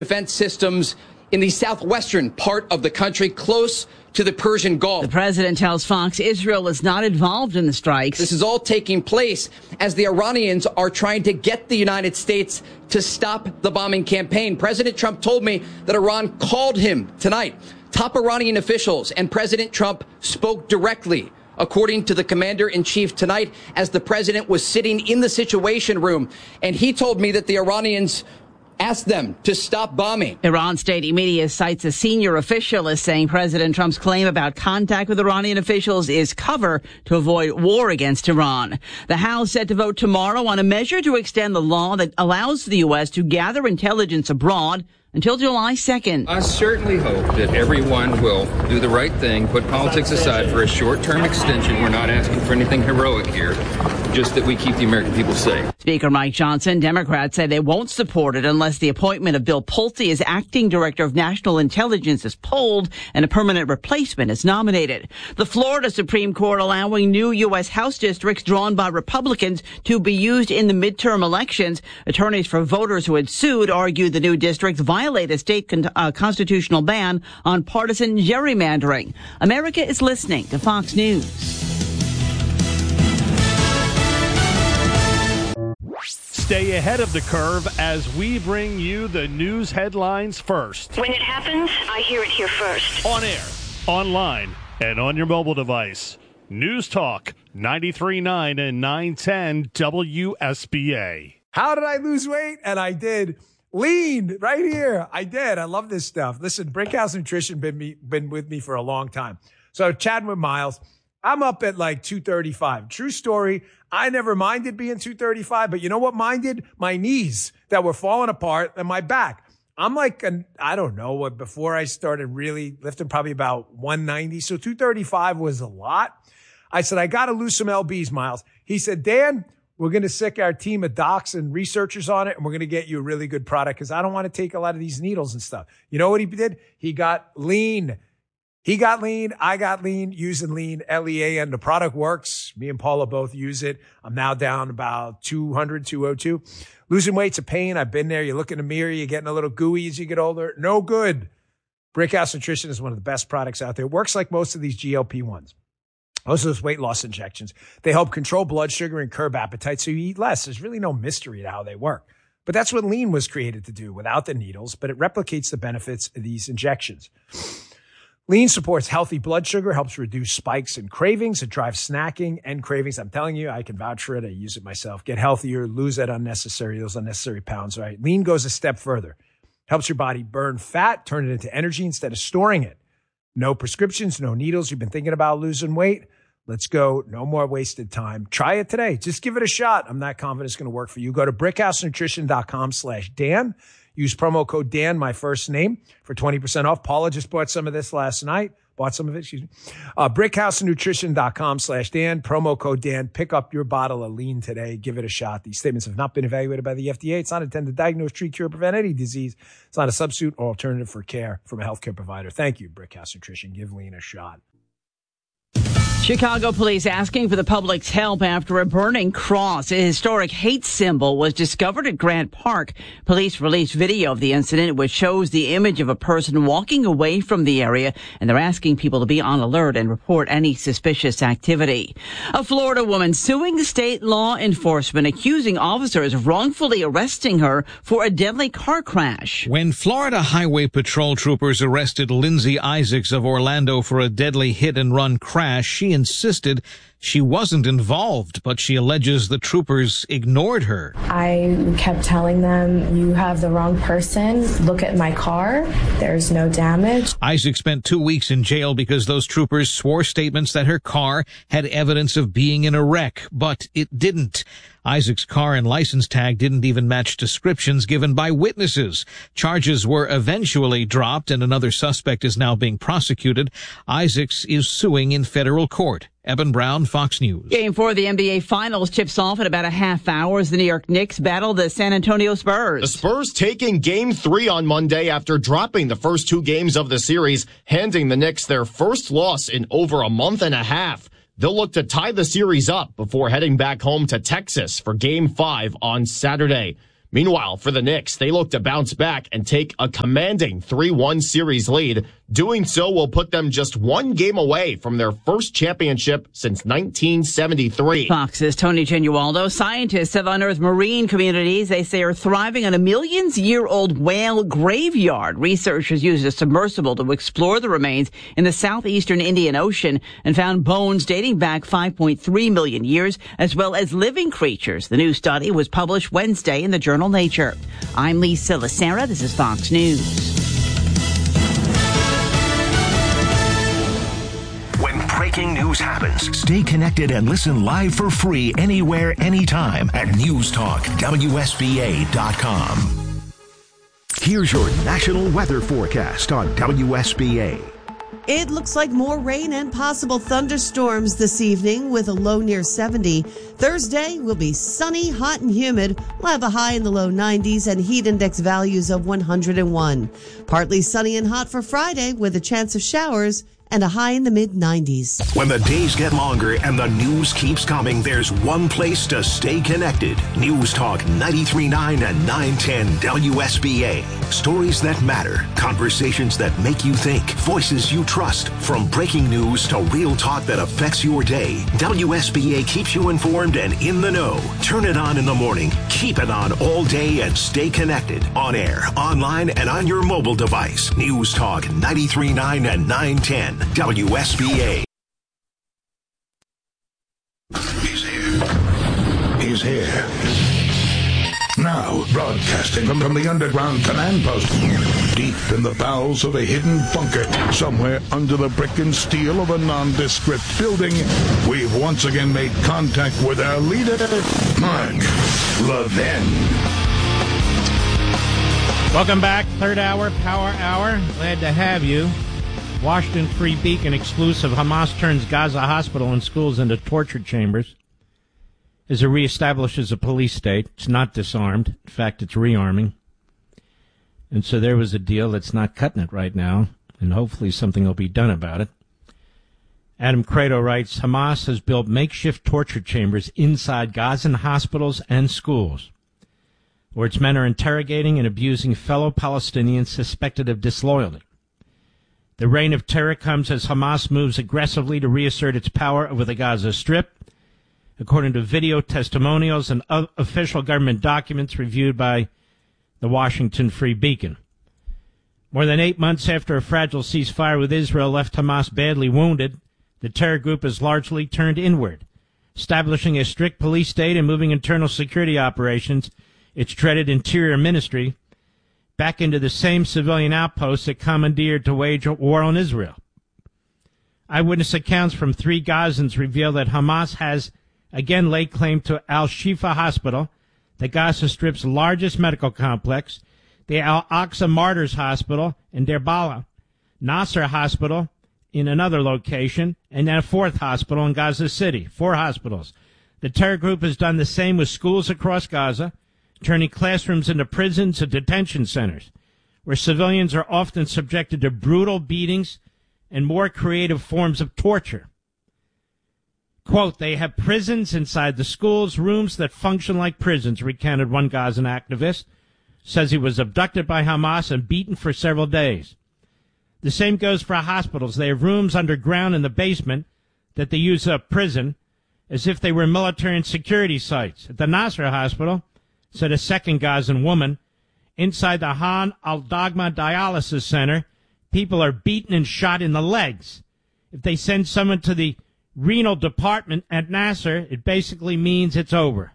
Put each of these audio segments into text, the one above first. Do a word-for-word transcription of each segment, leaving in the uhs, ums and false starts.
defense systems in the southwestern part of the country, close to the Persian Gulf. The president tells Fox Israel is not involved in the strikes. This is all taking place as the Iranians are trying to get the United States to stop the bombing campaign. President Trump told me that Iran called him tonight. Top Iranian officials and President Trump spoke directly, according to the commander-in-chief tonight, as the president was sitting in the Situation Room. And he told me that the Iranians asked them to stop bombing. Iran state media cites a senior official as saying President Trump's claim about contact with Iranian officials is cover to avoid war against Iran. The House set to vote tomorrow on a measure to extend the law that allows the U S to gather intelligence abroad until July second. I certainly hope that everyone will do the right thing, put politics aside for a short-term extension. We're not asking for anything heroic here, just that we keep the American people safe. Speaker Mike Johnson, Democrats say they won't support it unless the appointment of Bill Pulte as acting director of national intelligence is polled and a permanent replacement is nominated. The Florida Supreme Court allowing new U S House districts drawn by Republicans to be used in the midterm elections. Attorneys for voters who had sued argued the new districts violate a state con- uh, constitutional ban on partisan gerrymandering. America is listening to Fox News. Stay ahead of the curve as we bring you the news headlines first. When it happens, I hear it here first. On air, online, and on your mobile device. News Talk ninety-three point nine and nine ten W S B A. How did I lose weight? And I did. Lean right here. I did. I love this stuff. Listen, Brickhouse Nutrition been me, been with me for a long time. So chatting with Miles, I'm up at like two thirty-five. True story. I never minded being two thirty-five, but you know what minded? My knees that were falling apart and my back. I'm like, an, I don't know what, before I started really lifting, probably about one ninety. So two thirty-five was a lot. I said, I got to lose some L Bs, Miles. He said, Dan, we're going to sick our team of docs and researchers on it, and we're going to get you a really good product because I don't want to take a lot of these needles and stuff. You know what he did? He got lean. He got lean. I got lean using lean, L E A N. The product works. Me and Paula both use it. I'm now down about two hundred, two oh two. Losing weight's a pain. I've been there. You look in the mirror. You're getting a little gooey as you get older. No good. Brickhouse Nutrition is one of the best products out there. It works like most of these G L P ones. Most of those weight loss injections, they help control blood sugar and curb appetite so you eat less. There's really no mystery to how they work. But that's what lean was created to do without the needles, but it replicates the benefits of these injections. Lean supports healthy blood sugar, helps reduce spikes and cravings. It drives snacking and cravings. I'm telling you, I can vouch for it. I use it myself. Get healthier, lose that unnecessary, those unnecessary pounds, right? Lean goes a step further. Helps your body burn fat, turn it into energy instead of storing it. No prescriptions, no needles. You've been thinking about losing weight? Let's go. No more wasted time. Try it today. Just give it a shot. I'm not confident it's going to work for you. Go to brickhousenutrition.com slash Dan. Use promo code Dan, my first name, for twenty percent off. Paula just bought some of this last night. Bought some of it, excuse me. Uh, brickhousenutrition.com slash Dan. Promo code Dan. Pick up your bottle of lean today. Give it a shot. These statements have not been evaluated by the F D A. It's not intended to diagnose, treat, cure, prevent any disease. It's not a substitute or alternative for care from a healthcare provider. Thank you, Brickhouse Nutrition. Give lean a shot. Chicago police asking for the public's help after a burning cross, a historic hate symbol, was discovered at Grant Park. Police released video of the incident, which shows the image of a person walking away from the area, and they're asking people to be on alert and report any suspicious activity. A Florida woman suing state law enforcement, accusing officers of wrongfully arresting her for a deadly car crash. When Florida Highway Patrol troopers arrested Lindsay Isaacs of Orlando for a deadly hit-and-run crash, she insisted she wasn't involved, but she alleges the troopers ignored her. I kept telling them, you have the wrong person. Look at my car. There's no damage. Isaac spent two weeks in jail because those troopers swore statements that her car had evidence of being in a wreck, but it didn't. Isaac's car and license tag didn't even match descriptions given by witnesses. Charges were eventually dropped, and another suspect is now being prosecuted. Isaacs is suing in federal court. Eben Brown, Fox News. Game four of the N B A Finals tips off in about a half hour as the New York Knicks battle the San Antonio Spurs. The Spurs taking game three on Monday after dropping the first two games of the series, handing the Knicks their first loss in over a month and a half. They'll look to tie the series up before heading back home to Texas for game five on Saturday. Meanwhile, for the Knicks, they look to bounce back and take a commanding three one series lead. Doing so will put them just one game away from their first championship since nineteen seventy-three. Fox's Tony Genualdo. Scientists have unearthed marine communities they say are thriving on a millions-year-old whale graveyard. Researchers used a submersible to explore the remains in the southeastern Indian Ocean and found bones dating back five point three million years, as well as living creatures. The new study was published Wednesday in the journal Nature. I'm Lisa Lacera. This is Fox News. When breaking news happens, stay connected and listen live for free anywhere, anytime at news talk W S B A dot com. Here's your national weather forecast on W S B A. It looks like more rain and possible thunderstorms this evening with a low near seventy. Thursday will be sunny, hot, and humid. We'll have a high in the low nineties and heat index values of one hundred one. Partly sunny and hot for Friday with a chance of showers and a high in the mid nineties. When the days get longer and the news keeps coming, there's one place to stay connected. News Talk ninety-three point nine and nine ten W S B A. Stories that matter, conversations that make you think, voices you trust. From breaking news to real talk that affects your day, W S B A keeps you informed and in the know. Turn it on in the morning, keep it on all day, and stay connected. On air, online, and on your mobile device. News Talk ninety-three point nine and nine ten W S B A. He's here. He's here. Now, broadcasting from, from the underground command post, deep in the bowels of a hidden bunker, somewhere under the brick and steel of a nondescript building, we've once again made contact with our leader, Mark Levin. Welcome back, third hour, Power Hour. Glad to have you. Washington Free Beacon exclusive. Hamas turns Gaza hospital and schools into torture chambers as it reestablishes a police state. It's not disarmed. In fact, it's rearming. And so there was a deal that's not cutting it right now, and hopefully something will be done about it. Adam Credo writes, Hamas has built makeshift torture chambers inside Gazan hospitals and schools, where its men are interrogating and abusing fellow Palestinians suspected of disloyalty. The reign of terror comes as Hamas moves aggressively to reassert its power over the Gaza Strip, according to video testimonials and official government documents reviewed by the Washington Free Beacon. More than eight months after a fragile ceasefire with Israel left Hamas badly wounded, the terror group has largely turned inward, establishing a strict police state and moving internal security operations, its dreaded Interior Ministry, back into the same civilian outposts it commandeered to wage war on Israel. Eyewitness accounts from three Gazans reveal that Hamas has again laid claim to Al-Shifa Hospital, the Gaza Strip's largest medical complex, the Al-Aqsa Martyrs Hospital in Derbala, Nasser Hospital in another location, and then a fourth hospital in Gaza City. Four hospitals. The terror group has done the same with schools across Gaza, turning classrooms into prisons and detention centers, where civilians are often subjected to brutal beatings and more creative forms of torture. Quote, they have prisons inside the schools, rooms that function like prisons, recounted one Gazan activist. Says he was abducted by Hamas and beaten for several days. The same goes for hospitals. They have rooms underground in the basement that they use as a prison, as if they were military and security sites. At the Nasser Hospital, said a second Gazan woman, inside the Han al-Dagma Dialysis Center, people are beaten and shot in the legs. If they send someone to the renal department at Nasser, it basically means it's over.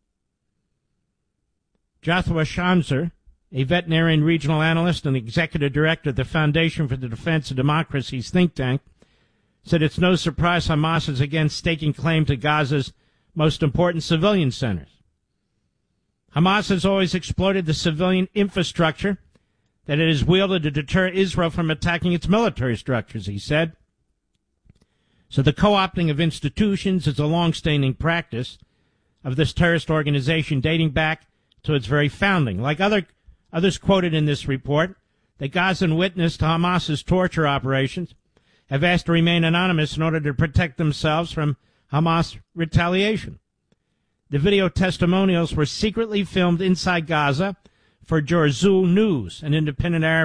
Joshua Shamser, a veterinarian regional analyst and executive director of the Foundation for the Defense of Democracy's think tank, said it's no surprise Hamas is again staking claim to Gaza's most important civilian centers. Hamas has always exploited the civilian infrastructure that it has wielded to deter Israel from attacking its military structures, he said. So the co-opting of institutions is a long-standing practice of this terrorist organization dating back to its very founding. Like other others quoted in this report, the Gazan witness to Hamas's torture operations have asked to remain anonymous in order to protect themselves from Hamas retaliation. The video testimonials were secretly filmed inside Gaza for Jorzou News, an independent Arab